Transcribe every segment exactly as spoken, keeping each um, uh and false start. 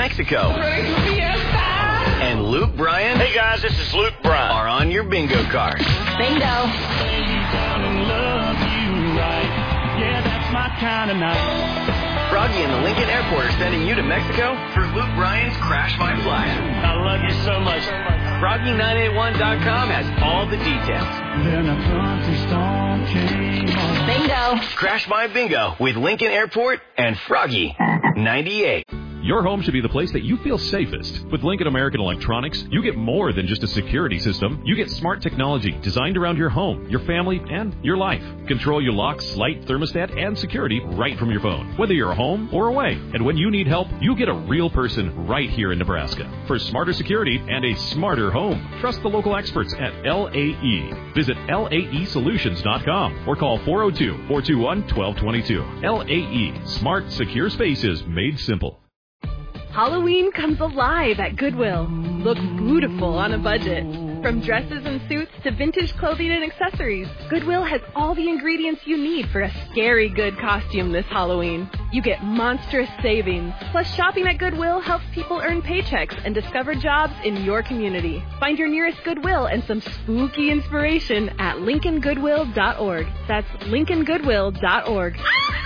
Mexico. And Luke Bryan. Hey guys, this is Luke Bryan. Are on your bingo card. Bingo. Yeah, that's my kind of night. Froggy and the Lincoln Airport are sending you to Mexico for Luke Bryan's Crash My Playa. I love you so much. Froggy nine eight one dot com has all the details. Then a country storm came on. Bingo. Crash My Bingo with Lincoln Airport and Froggy ninety-eight. Your home should be the place that you feel safest. With Lincoln American Electronics, you get more than just a security system. You get smart technology designed around your home, your family, and your life. Control your locks, light, thermostat, and security right from your phone, whether you're home or away. And when you need help, you get a real person right here in Nebraska. For smarter security and a smarter home, trust the local experts at L A E. Visit L A E solutions dot com or call four oh two, four two one, one two two two. L A E. Smart, secure spaces made simple. Halloween comes alive at Goodwill. Look beautiful on a budget. From dresses and suits to vintage clothing and accessories, Goodwill has all the ingredients you need for a scary good costume this Halloween. You get monstrous savings. Plus, shopping at Goodwill helps people earn paychecks and discover jobs in your community. Find your nearest Goodwill and some spooky inspiration at lincoln goodwill dot org. That's lincoln goodwill dot org.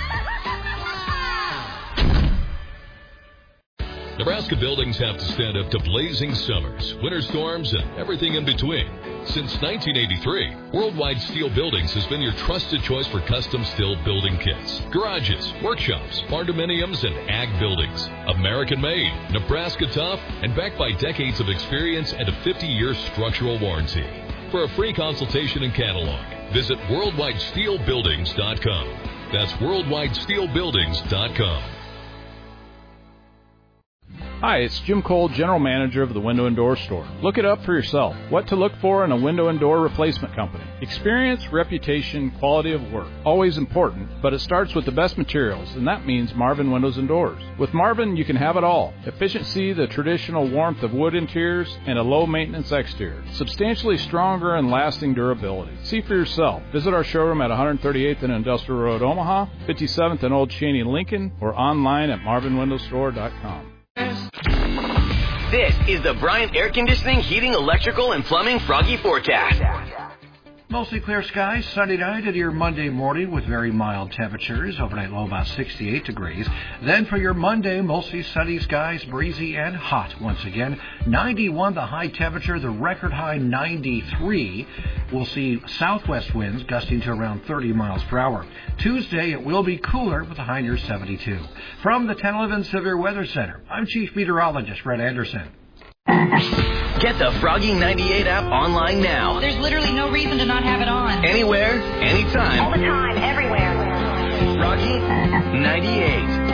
Nebraska buildings have to stand up to blazing summers, winter storms, and everything in between. Since nineteen eighty-three, Worldwide Steel Buildings has been your trusted choice for custom steel building kits, garages, workshops, barndominiums, and ag buildings. American-made, Nebraska tough, and backed by decades of experience and a fifty-year structural warranty. For a free consultation and catalog, visit worldwide steel buildings dot com. That's worldwide steel buildings dot com. Hi, it's Jim Cole, General Manager of the Window and Door Store. Look it up for yourself. What to look for in a window and door replacement company. Experience, reputation, quality of work. Always important, but it starts with the best materials, and that means Marvin Windows and Doors. With Marvin, you can have it all. Efficiency, the traditional warmth of wood interiors, and a low-maintenance exterior. Substantially stronger and lasting durability. See for yourself. Visit our showroom at one thirty-eighth and Industrial Road, Omaha, fifty-seventh and Old Cheney, Lincoln, or online at marvin window store dot com. This is the Bryant Air Conditioning, Heating, Electrical, and Plumbing Froggy Forecast. Mostly clear skies, sunny night into your Monday morning with very mild temperatures. Overnight low about sixty-eight degrees. Then for your Monday, mostly sunny skies, breezy and hot once again. ninety-one the high temperature, the record high ninety-three. We'll see southwest winds gusting to around thirty miles per hour. Tuesday, it will be cooler with a high near seventy-two. From the ten eleven Severe Weather Center, I'm Chief Meteorologist Brett Anderson. Get the Froggy ninety-eight app online now. There's literally no reason to not have it on. Anywhere, anytime. All the time, everywhere. Froggy ninety-eight.